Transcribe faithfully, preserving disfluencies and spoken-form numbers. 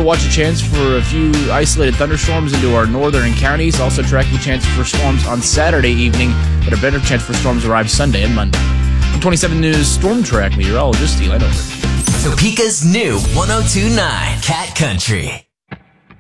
to watch a chance for a few isolated thunderstorms into our northern counties. Also tracking chance for storms on Saturday evening, but a better chance for storms arrive Sunday and Monday. From twenty-seven News Storm Track meteorologist Eli Nover. Topeka's new one oh two point nine Cat Country.